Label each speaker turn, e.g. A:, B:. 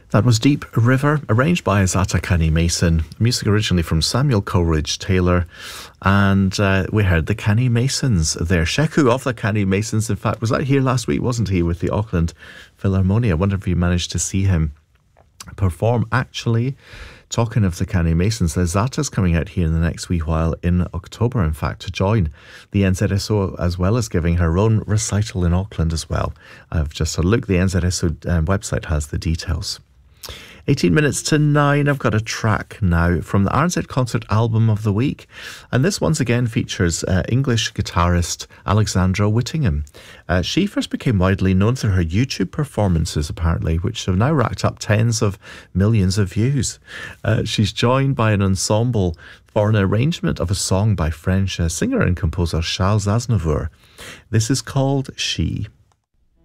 A: That was Deep River, arranged by Azata Kani Mason. Music originally from Samuel Coleridge Taylor. And we heard the Kani Masons there. Sheku of the Kani Masons, in fact, was out here last week, wasn't he, with the Auckland Philharmonia? I wonder if you managed to see him perform. Actually, talking of the Kani Masons, Azata's coming out here in the next wee while in October, in fact, to join the NZSO, as well as giving her own recital in Auckland as well. I've just had a look. The NZSO website has the details. 18 minutes to 9, I've got a track now from the RNZ Concert Album of the Week. And this once again features English guitarist Alexandra Whittingham. She first became widely known through her YouTube performances, apparently, which have now racked up tens of millions of views. She's joined by an ensemble for an arrangement of a song by French singer and composer Charles Aznavour. This is called She.